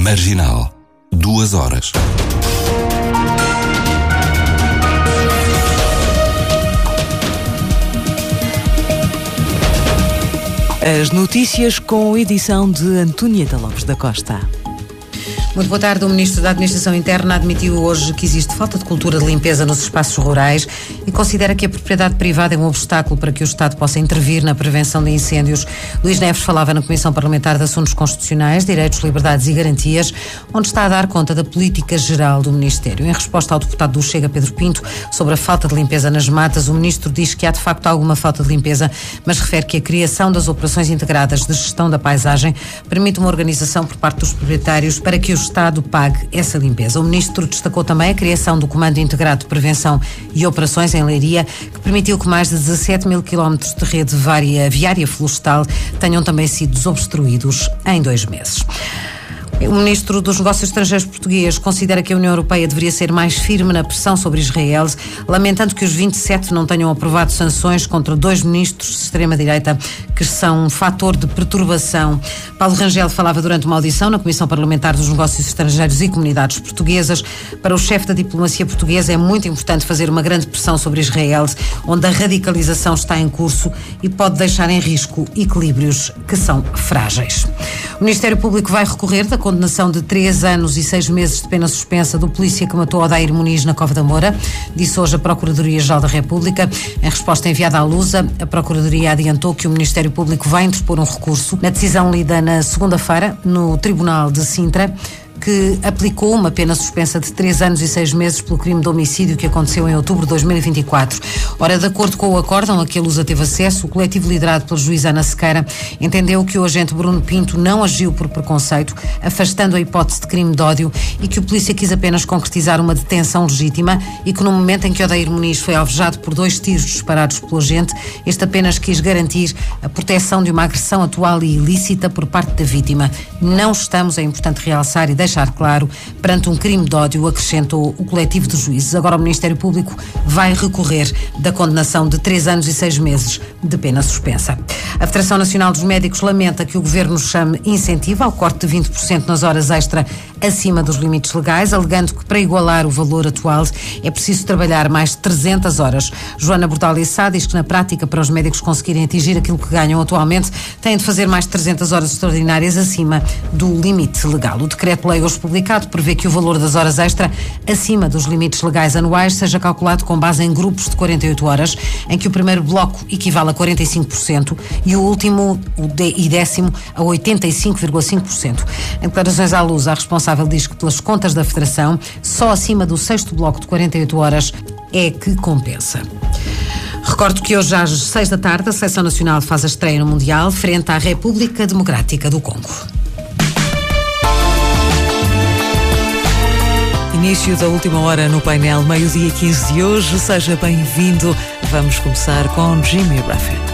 Marginal. 2 horas. As notícias com edição de Antonieta Lopes da Costa. Muito boa tarde. O Ministro da Administração Interna admitiu hoje que existe falta de cultura de limpeza nos espaços rurais e considera que a propriedade privada é um obstáculo para que o Estado possa intervir na prevenção de incêndios. Luís Neves falava na Comissão Parlamentar de Assuntos Constitucionais, Direitos, Liberdades e Garantias, onde está a dar conta da política geral do Ministério. Em resposta ao deputado do Chega, Pedro Pinto, sobre a falta de limpeza nas matas, o Ministro diz que há de facto alguma falta de limpeza, mas refere que a criação das operações integradas de gestão da paisagem permite uma organização por parte dos proprietários para que o Estado pague essa limpeza. O Ministro destacou também a criação do Comando Integrado de Prevenção e Operações em Leiria, que permitiu que mais de 17 mil quilómetros de rede viária florestal tenham também sido desobstruídos em 2 meses. O Ministro dos Negócios Estrangeiros português considera que a União Europeia deveria ser mais firme na pressão sobre Israel, lamentando que os 27 não tenham aprovado sanções contra 2 ministros de extrema-direita que são um fator de perturbação. Paulo Rangel falava durante uma audição na Comissão Parlamentar dos Negócios Estrangeiros e Comunidades Portuguesas. Para o chefe da diplomacia portuguesa é muito importante fazer uma grande pressão sobre Israel, onde a radicalização está em curso e pode deixar em risco equilíbrios que são frágeis. O Ministério Público vai recorrer da condenação de 3 anos e 6 meses de pena suspensa do polícia que matou Odair Muniz na Cova da Moura, disse hoje a Procuradoria-Geral da República. Em resposta enviada à Lusa, a Procuradoria adiantou que o Ministério Público vai interpor um recurso na decisão lida na segunda-feira no Tribunal de Sintra, que aplicou uma pena suspensa de 3 anos e 6 meses pelo crime de homicídio que aconteceu em outubro de 2024. Ora, de acordo com o acórdão a que a Lusa teve acesso, o coletivo liderado pela juíza Ana Sequeira entendeu que o agente Bruno Pinto não agiu por preconceito, afastando a hipótese de crime de ódio, e que o polícia quis apenas concretizar uma detenção legítima e que no momento em que Odair Muniz foi alvejado por 2 tiros disparados pelo agente, este apenas quis garantir a proteção de uma agressão atual e ilícita por parte da vítima. Não estamos, é importante realçar e deixar claro, perante um crime de ódio, acrescentou o coletivo de juízes. Agora o Ministério Público vai recorrer da condenação de 3 anos e 6 meses de pena suspensa. A Federação Nacional dos Médicos lamenta que o Governo chame incentivo ao corte de 20% nas horas extra acima dos limites legais, alegando que para igualar o valor atual é preciso trabalhar mais de 300 horas. Joana Bordal Sá diz que na prática, para os médicos conseguirem atingir aquilo que ganham atualmente, têm de fazer mais de 300 horas extraordinárias acima do limite legal. O decreto-lei hoje publicado prevê que o valor das horas extra acima dos limites legais anuais seja calculado com base em grupos de 48 horas, em que o primeiro bloco equivale a 45% e o último, e 10º, a 85,5%. Em declarações à Luz, a responsável diz que, pelas contas da Federação, só acima do 6º bloco de 48 horas é que compensa. Recordo que hoje às 6 da tarde a Seleção Nacional faz a estreia no Mundial frente à República Democrática do Congo. Início da última hora no painel, meio-dia 15 de hoje. Seja bem-vindo. Vamos começar com Jimmy Buffett.